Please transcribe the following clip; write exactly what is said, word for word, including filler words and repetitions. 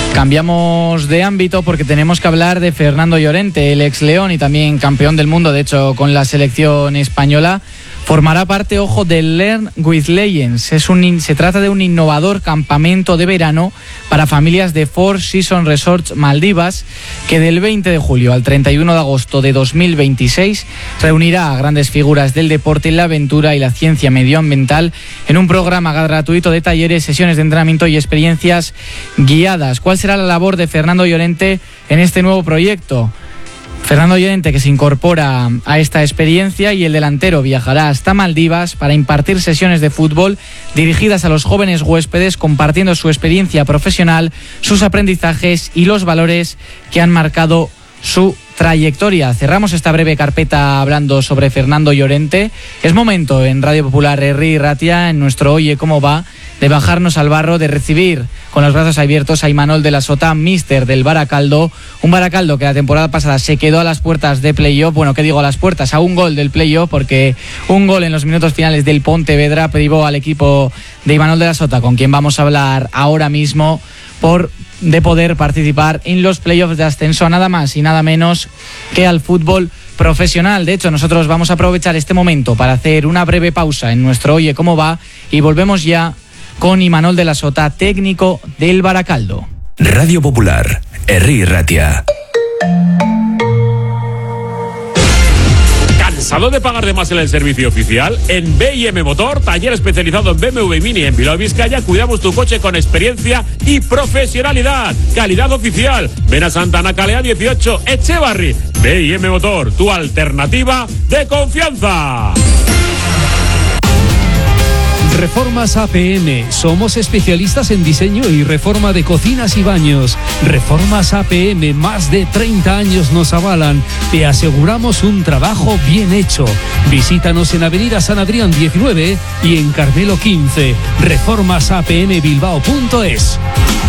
Cambiamos de ámbito porque tenemos que hablar de Fernando Llorente, el ex León y también campeón del mundo, de hecho, con la selección española. Formará parte, ojo, del Learn with Legends. Es un, se trata de un innovador campamento de verano para familias de Four Seasons Resorts Maldivas, que del veinte de julio al treinta y uno de agosto de dos mil veintiséis reunirá a grandes figuras del deporte, la aventura y la ciencia medioambiental en un programa gratuito de talleres, sesiones de entrenamiento y experiencias guiadas. ¿Cuál será la labor de Fernando Llorente en este nuevo proyecto? Fernando Llorente, que se incorpora a esta experiencia, y el delantero viajará hasta Maldivas para impartir sesiones de fútbol dirigidas a los jóvenes huéspedes, compartiendo su experiencia profesional, sus aprendizajes y los valores que han marcado su trayectoria. Cerramos esta breve carpeta hablando sobre Fernando Llorente. Es momento en Radio Popular Herri Ratia, en nuestro Oye Cómo Va, de bajarnos al barro, de recibir con los brazos abiertos a Imanol de la Sota, míster del Baracaldo. Un Baracaldo que la temporada pasada se quedó a las puertas de playoff. Bueno, ¿qué digo a las puertas? A un gol del playoff, porque un gol en los minutos finales del Pontevedra privó al equipo de Imanol de la Sota, con quien vamos a hablar ahora mismo, por de poder participar en los playoffs de ascenso, nada más y nada menos que al fútbol profesional. De hecho, nosotros vamos a aprovechar este momento para hacer una breve pausa en nuestro Oye Cómo Va y volvemos ya con Imanol de la Sota, técnico del Baracaldo. Radio Popular, Herri Ratia. ¿Cansado de pagar de más en el servicio oficial? En B I M Motor, taller especializado en B M W Mini en Bilbao, Vizcaya, cuidamos tu coche con experiencia y profesionalidad. Calidad oficial. Ven a Santana Calea dieciocho, Echevarri. B I M Motor, tu alternativa de confianza. Reformas A P M. Somos especialistas en diseño y reforma de cocinas y baños. Reformas A P M, más de treinta años nos avalan. Te aseguramos un trabajo bien hecho. Visítanos en Avenida San Adrián diecinueve y en Carmelo quince. reformas a p m bilbao punto es.